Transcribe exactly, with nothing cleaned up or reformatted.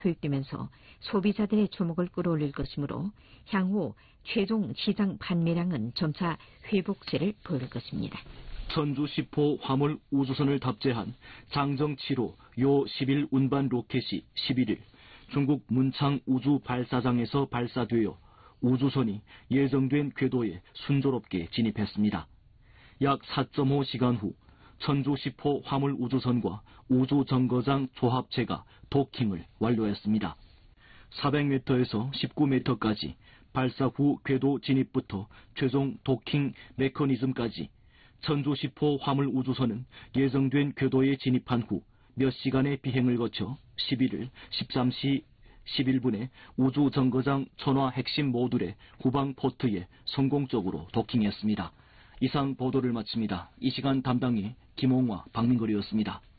도입되면서 소비자들의 주목을 끌어올릴 것이므로 향후 최종 시장 판매량은 점차 회복세를 보일 것입니다. 천주 십 호 화물 우주선을 답재한 장정 칠 호 요 십일 운반 로켓이 십일 일 중국 문창 우주 발사장에서 발사되어 우주선이 예정된 궤도에 순조롭게 진입했습니다. 약 사 점 오 시간 후 천주 십 호 화물 우주선과 우주정거장 조합체가 도킹을 완료했습니다. 사백 미터에서 십구 미터까지 발사 후 궤도 진입부터 최종 도킹 메커니즘까지 천주 십 호 화물 우주선은 예정된 궤도에 진입한 후 몇 시간의 비행을 거쳐 십일 일 십삼 시 십일 분에 우주정거장 천화 핵심 모듈의 후방 포트에 성공적으로 도킹했습니다. 이상 보도를 마칩니다. 이 시간 담당이 김홍화, 박민걸이었습니다.